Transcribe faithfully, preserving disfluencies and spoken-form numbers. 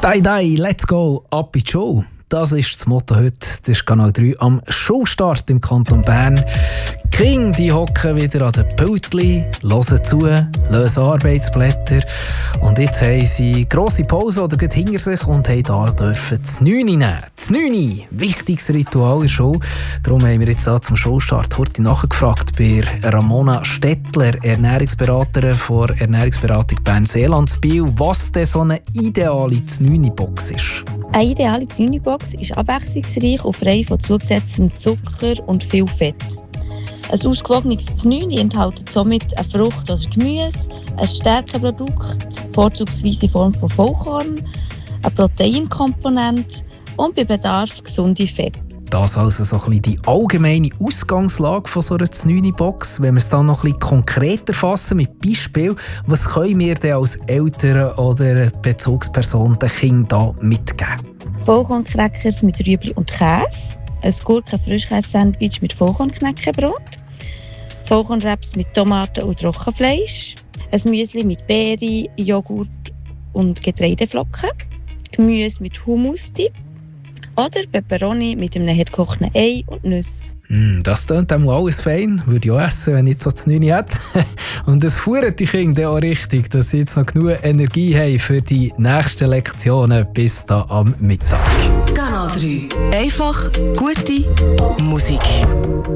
Dai Dai, let's go, ab in die Show. Das ist das Motto heute. Das ist Kanal drei am Showstart im Kanton Bern. Die Kinder die hocken wieder an den Pultli, hören zu, lösen Arbeitsblätter. Und jetzt haben sie grosse Pause oder gerade hinter sich und haben da dürfen das Neuni nehmen. Das Neuni, wichtiges Ritual in der Show. Darum haben wir jetzt da zum Showstart heute nachgefragt bei Ramona Stettler, Ernährungsberaterin von Ernährungsberatung Bern-Seeland Biel, was denn so eine ideale Neuni-Box ist. Eine ideale Neuni-Box ist abwechslungsreich und frei von zugesetztem Zucker und viel Fett. Ein ausgewogenes Neuni enthält somit eine Frucht oder Gemüse, ein Stärkeprodukt, vorzugsweise in Form von Vollkorn, eine Proteinkomponente und bei Bedarf gesunde Fette. Das also so ein bisschen die allgemeine Ausgangslage von so einer Neuni-Box. Wenn wir es dann noch ein bisschen konkreter fassen mit Beispiel, was können wir denn als Eltern oder Bezugsperson den Kindern da mitgeben? Vollkornknackers mit Rüebli und Käse, ein Gurken-Frischkäse-Sandwich mit Vollkornknäckebrot, Vollkornwraps mit Tomaten und Trockenfleisch, ein Müsli mit Beeren, Joghurt und Getreideflocken, Gemüse mit Hummus-Dip oder Peperoni mit einem herdgekochten Ei und Nüsse. Mm, das klingt auch alles fein. Würde ich auch essen, wenn ich jetzt so das Neuni hätte. Und es fuhren die Kinder auch richtig, dass sie jetzt noch genug Energie haben für die nächsten Lektionen bis da am Mittag. Kanal drei. Einfach gute Musik.